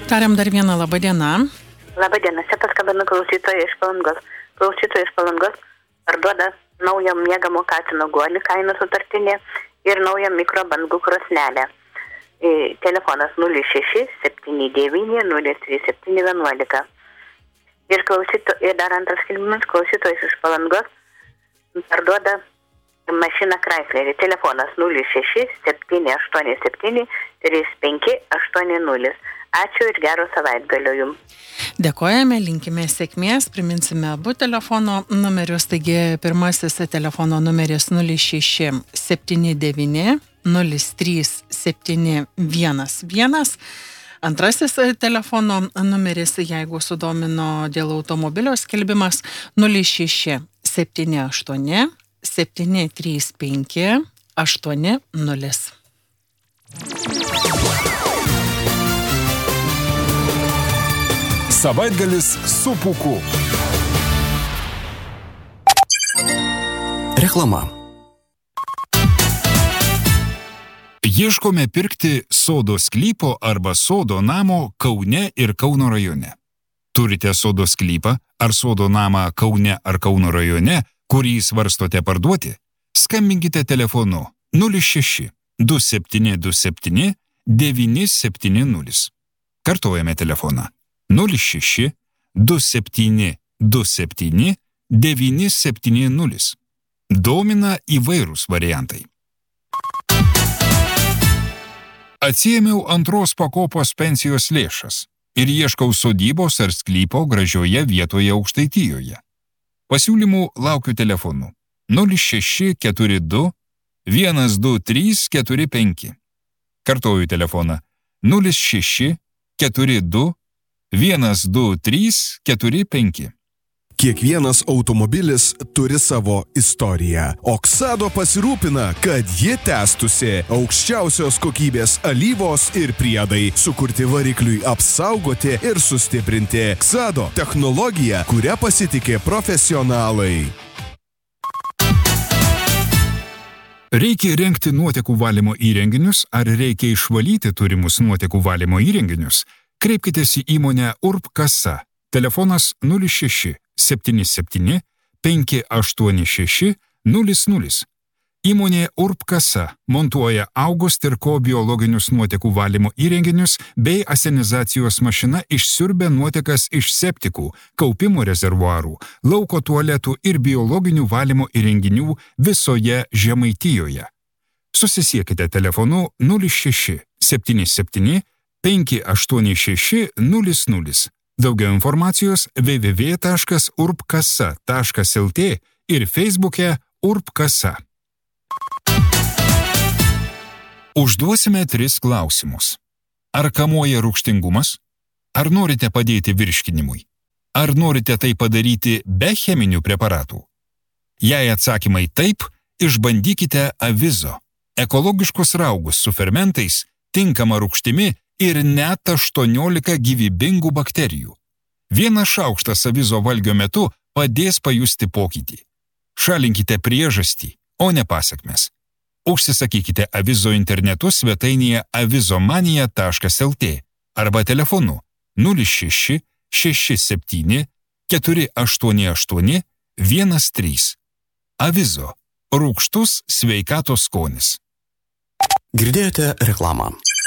Aptariam dar vieną labą dieną. Labą dieną, čia paskambino klausytoja iš Palangos. Klausytoja iš Palangos parduoda naują miegamo katino guolį, kaina sutartinė ir naują mikrobangų krosnelę. Telefonas 06 79 03 711. Ir dar antras skelbimas, klausytojas iš Palangos parduoda mašiną Chryslerį. Telefonas 06 787 3580. Ačiū ir gero savaitgalio jums. Dėkojame, linkime sėkmės, priminsime abu telefono numerius, taigi pirmasis telefono numeris 06 79 03 711. Antrasis telefono numeris, jeigu sudomino dėl automobilio skelbimas 06 78 735 80. Savaitgalis su Pūku. Reklama. Ieškome pirkti sodo sklypo arba sodo namo Kaune ir Kauno rajone. Turite sodo sklypą ar sodo namą Kaune ar Kauno rajone, kurį svarstote parduoti? Skambinkite telefonu 06 2727 970. Kartojame telefoną 06 2727 970. Domina įvairūs variantai. Atsiėmiau antros pakopos pensijos lėšas ir ieškau sodybos ar sklypo gražioje vietoje Aukštaitijoje. Pasiūlymų laukiu telefonu 0642 12345. Kartoju telefoną 0642 12345. Kiekvienas automobilis turi savo istoriją, o Ksado pasirūpina, kad ji tęstusi. Aukščiausios kokybės alyvos ir priedai sukurti varikliui apsaugoti ir sustiprinti. Ksado technologija, kuria pasitikė profesionalai. Reikia įrengti nuotekų valymo įrenginius ar reikia išvalyti turimus nuotekų valymo įrenginius? Kreipkitės į įmonę Urb Kasa. Telefonas 06 77 586 00. Įmonė Urb Kasa montuoja Augustirko biologinius nuotekų valymo įrenginius bei asenizacijos mašina išsiurbia nuotekas iš septikų, kaupimo rezervuarų, lauko tualetų ir biologinių valymo įrenginių visoje Žemaitijoje. Susisiekite telefonu 06 77 586 00. Daugiau informacijos www.urbkasa.lt ir Facebook'e Urb Kasa. Užduosime 3 klausimus. Ar kamuoja rūgštingumas? Ar norite padėti virškinimui? Ar norite tai padaryti be cheminių preparatų? Jei atsakymai taip, išbandykite Avizo. Ekologiškus raugus su fermentais, tinkama rūgštimi ir net 18 gyvybingų bakterijų. Vienas šaukštas Avizo valgio metu padės pajusti pokytį. Šalinkite priežastį, o ne pasekmes. Užsisakykite Avizo internetu svetainėje avizomanija.lt arba telefonu 06 67 488 13. Avizo. Rūgštus sveikatos skonis. Girdėjote reklamą.